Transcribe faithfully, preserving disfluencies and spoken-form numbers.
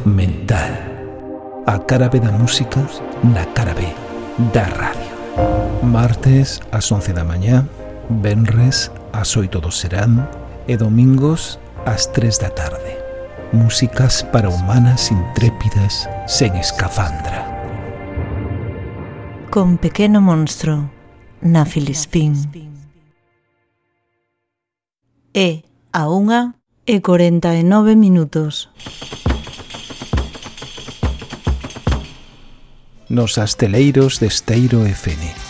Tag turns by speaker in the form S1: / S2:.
S1: mental. A cara B da música na cara B da radio. Martes ás once da mañá, venres ás oito do serán e domingos ás tres da tarde. Músicas para humanas intrépidas sen escafandra.
S2: Con Pequeno Monstro na Filispín. É a unha e corenta e nove minutos.
S1: Nos asteleiros de Esteiro F N.